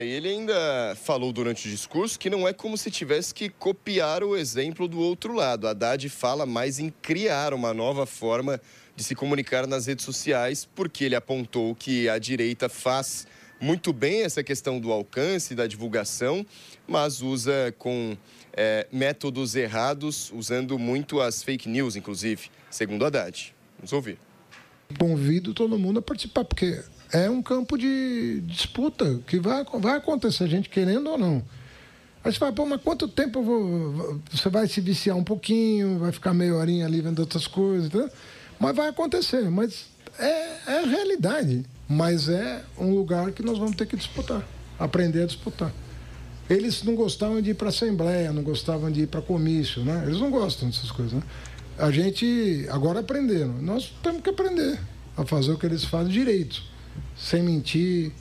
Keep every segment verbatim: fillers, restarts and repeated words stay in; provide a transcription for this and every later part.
Ele ainda falou durante o discurso que não é como se tivesse que copiar o exemplo do outro lado. Haddad fala mais em criar uma nova forma de se comunicar nas redes sociais, porque ele apontou que a direita faz muito bem essa questão do alcance, da divulgação, mas usa com é, métodos errados, usando muito as fake news, inclusive, segundo Haddad. Vamos ouvir. Convido todo mundo a participar, porque é um campo de disputa que vai, vai acontecer, a gente querendo ou não. Aí você fala, pô, mas quanto tempo eu vou... Você vai se viciar um pouquinho, vai ficar meia horinha ali vendo outras coisas, tá? Mas vai acontecer, mas é, é a realidade. Mas é um lugar que nós vamos ter que disputar, aprender a disputar. Eles não gostavam de ir para a Assembleia, não gostavam de ir para comício, né? Eles não gostam dessas coisas, né? A gente agora aprenderam. Nós temos que aprender a fazer o que eles fazem direito, sem mentir,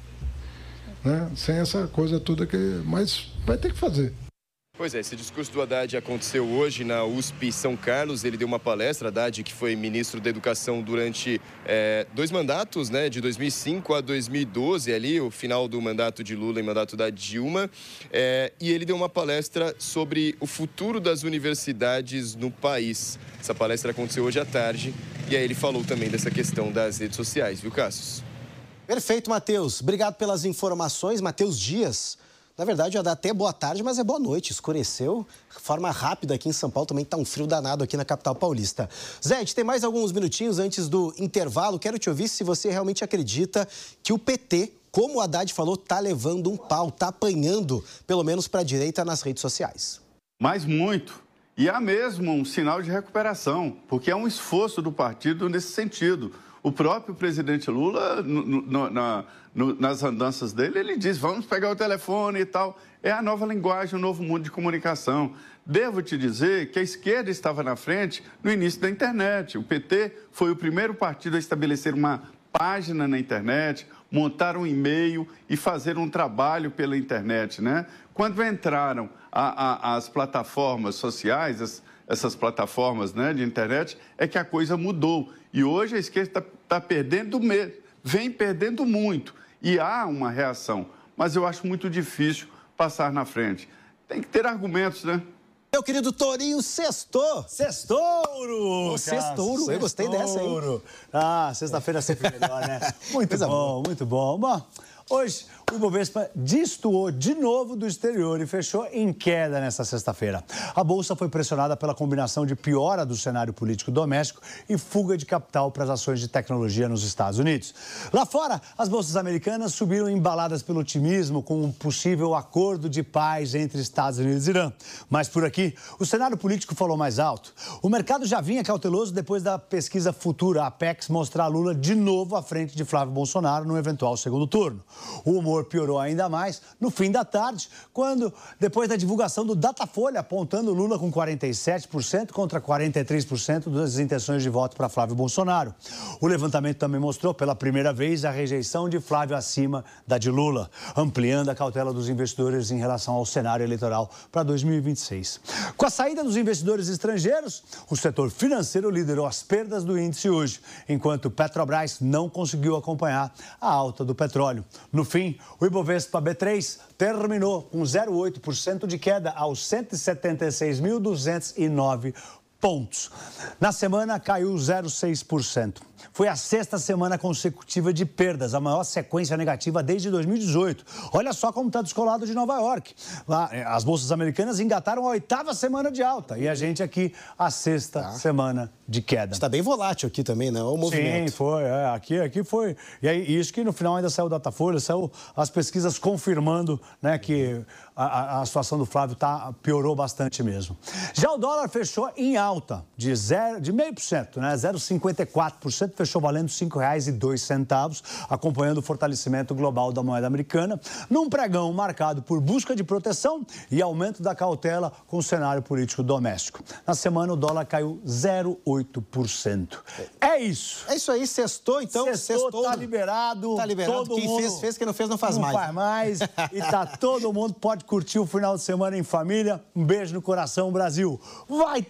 né? Sem essa coisa toda que... Mas vai ter que fazer. Pois é, esse discurso do Haddad aconteceu hoje na U S P São Carlos. Ele deu uma palestra, Haddad, que foi ministro da Educação durante é, dois mandatos, né, de dois mil e cinco a dois mil e doze, ali, o final do mandato de Lula e mandato da Dilma. É, e ele deu uma palestra sobre o futuro das universidades no país. Essa palestra aconteceu hoje à tarde e aí ele falou também dessa questão das redes sociais, viu, Cassius? Perfeito, Matheus. Obrigado pelas informações. Matheus Dias. Na verdade, já dá até boa tarde, mas é boa noite. Escureceu de forma rápida aqui em São Paulo. Também está um frio danado aqui na capital paulista. Zé, a gente tem mais alguns minutinhos antes do intervalo. Quero te ouvir se você realmente acredita que o P T, como o Haddad falou, está levando um pau, está apanhando, pelo menos para a direita, nas redes sociais. Mas muito. E há mesmo um sinal de recuperação, porque é um esforço do partido nesse sentido. O próprio presidente Lula, no, no, na, no, nas andanças dele, ele diz, vamos pegar o telefone e tal. É a nova linguagem, o novo mundo de comunicação. Devo te dizer que a esquerda estava na frente no início da internet. O P T foi o primeiro partido a estabelecer uma página na internet, montar um e-mail e fazer um trabalho pela internet, né? Quando entraram a, a, as plataformas sociais, as, essas plataformas, né, de internet, é que a coisa mudou. E hoje a esquerda está tá perdendo mesmo, vem perdendo muito. E há uma reação, mas eu acho muito difícil passar na frente. Tem que ter argumentos, né? Meu querido Torinho, sextou. Sextouro! Sextouro, eu gostei dessa, hein? Ah, sexta-feira é sempre melhor, né? Muito bom, muito bom. Bom, hoje o Ibovespa destoou de novo do exterior e fechou em queda nesta sexta-feira. A bolsa foi pressionada pela combinação de piora do cenário político doméstico e fuga de capital para as ações de tecnologia nos Estados Unidos. Lá fora, as bolsas americanas subiram embaladas pelo otimismo com um possível acordo de paz entre Estados Unidos e Irã. Mas por aqui, o cenário político falou mais alto. O mercado já vinha cauteloso depois da pesquisa futura Apex mostrar Lula de novo à frente de Flávio Bolsonaro no eventual segundo turno. O humor piorou ainda mais no fim da tarde, quando, depois da divulgação do Datafolha, apontando Lula com quarenta e sete por cento contra quarenta e três por cento das intenções de voto para Flávio Bolsonaro. O levantamento também mostrou, pela primeira vez, a rejeição de Flávio acima da de Lula, ampliando a cautela dos investidores em relação ao cenário eleitoral para dois mil e vinte e seis. Com a saída dos investidores estrangeiros, o setor financeiro liderou as perdas do índice hoje, enquanto Petrobras não conseguiu acompanhar a alta do petróleo. No fim, o Ibovespa B três terminou com zero vírgula oito por cento de queda aos cento e setenta e seis mil duzentos e nove pontos. Na semana, caiu zero vírgula seis por cento. Foi a sexta semana consecutiva de perdas, a maior sequência negativa desde dois mil e dezoito. Olha só como está descolado de Nova York. Lá, as bolsas americanas engataram a oitava semana de alta e a gente aqui a sexta ah. semana de queda. Está bem volátil aqui também, né? O movimento. Sim, foi. É, aqui, aqui foi. E aí, isso que no final ainda saiu o Datafolha, saiu as pesquisas confirmando, né, que a, a situação do Flávio tá, piorou bastante mesmo. Já o dólar fechou em alta, de zero, de meio por cento, né? zero vírgula cinquenta e quatro por cento, fechou valendo cinco reais e dois centavos, acompanhando o fortalecimento global da moeda americana, num pregão marcado por busca de proteção e aumento da cautela com o cenário político doméstico. Na semana, o dólar caiu zero vírgula oito por cento. É isso. É isso aí, sextou, então. Sextou, sextou tá liberado. Tá liberado, todo quem mundo fez, fez, quem não fez, não faz não mais. Não faz mais. E tá todo mundo, pode curtir o final de semana em família. Um beijo no coração, Brasil. Vai, Tori!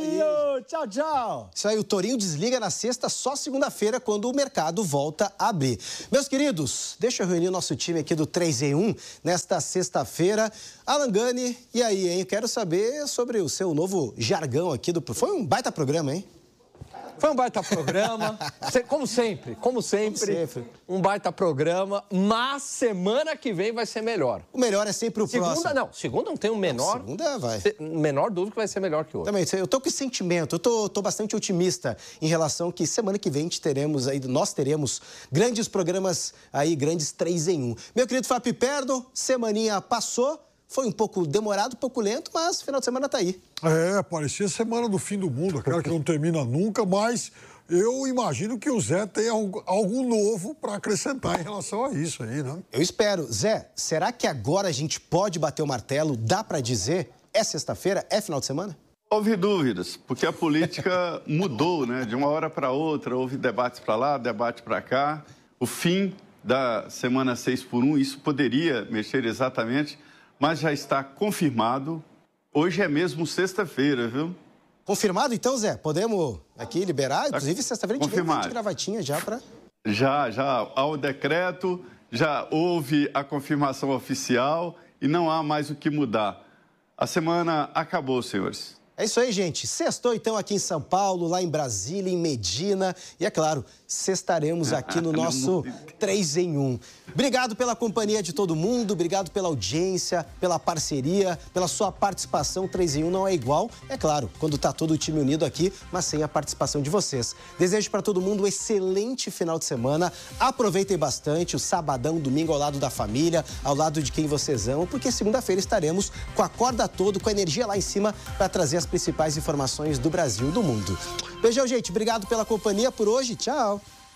Torinho. Tchau, tchau. Isso aí, o Torinho desliga na sexta, só segunda-feira, quando o mercado volta a abrir. Meus queridos, deixa eu reunir o nosso time aqui do três em um nesta sexta-feira. Alan Gani, e aí, hein? Quero saber sobre o seu novo jargão aqui do... Foi um baita programa, hein? Foi um baita programa, como sempre, como sempre, como sempre, um baita programa, mas semana que vem vai ser melhor. O melhor é sempre o segunda, próximo. Segunda não, segunda não tem o menor... Não, segunda vai. Menor dúvida que vai ser melhor que hoje. Também, eu tô com esse sentimento, eu tô, tô bastante otimista em relação que semana que vem teremos aí, nós teremos grandes programas aí, grandes três em um. Meu querido Fábio Perdo, semaninha passou. Foi um pouco demorado, um pouco lento, mas final de semana tá aí. É, parecia semana do fim do mundo, aquela que não termina nunca, mas eu imagino que o Zé tem algo, algo novo para acrescentar em relação a isso aí, né? Eu espero. Zé, será que agora a gente pode bater o martelo? Dá para dizer? É sexta-feira? É final de semana? Houve dúvidas, porque a política mudou, né? De uma hora para outra, houve debates para lá, debate para cá. O fim da semana seis por um, isso poderia mexer exatamente... Mas já está confirmado. Hoje é mesmo sexta-feira, viu? Confirmado, então, Zé? Podemos aqui liberar? Inclusive, sexta-feira a gente veio de gravatinha já para... Já, já há o decreto, já houve a confirmação oficial e não há mais o que mudar. A semana acabou, senhores. É isso aí, gente. Sextou, então, aqui em São Paulo, lá em Brasília, em Medina. E, é claro, sextaremos aqui no nosso três em um. Obrigado pela companhia de todo mundo, obrigado pela audiência, pela parceria, pela sua participação. três em um não é igual, é claro, quando tá todo o time unido aqui, mas sem a participação de vocês. Desejo para todo mundo um excelente final de semana. Aproveitem bastante o sabadão, domingo ao lado da família, ao lado de quem vocês amam, porque segunda-feira estaremos com a corda toda, com a energia lá em cima, para trazer as principais informações do Brasil e do mundo. Beijão, gente. Obrigado pela companhia por hoje. Tchau.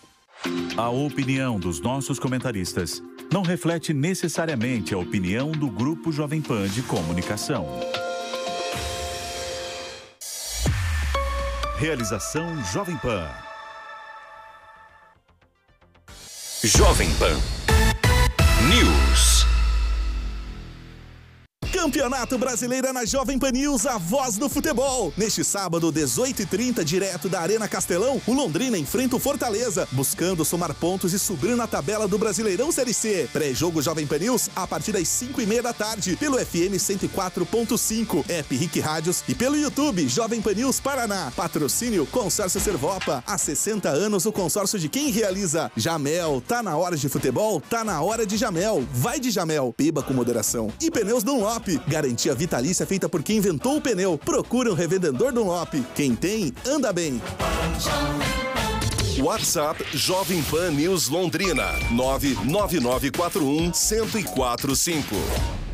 A opinião dos nossos comentaristas não reflete necessariamente a opinião do Grupo Jovem Pan de Comunicação. Realização Jovem Pan. Jovem Pan News. Campeonato Brasileiro na Jovem Pan News, a voz do futebol. Neste sábado, dezoito e trinta, direto da Arena Castelão, o Londrina enfrenta o Fortaleza, buscando somar pontos e subir na tabela do Brasileirão Série C. Pré-jogo Jovem Pan News, a partir das cinco e meia da tarde, pelo F M cento e quatro ponto cinco, App Rick Rádios e pelo YouTube Jovem Pan News Paraná. Patrocínio Consórcio Servopa. Há sessenta anos, o consórcio de quem realiza. Jamel, tá na hora de futebol? Tá na hora de Jamel. Vai de Jamel, beba com moderação. E Pneus Dunlop. Garantia vitalícia feita por quem inventou o pneu. Procura um revendedor Dunlop. Quem tem, anda bem. WhatsApp Jovem Pan News Londrina nove nove nove quatro um zero zero quatro cinco.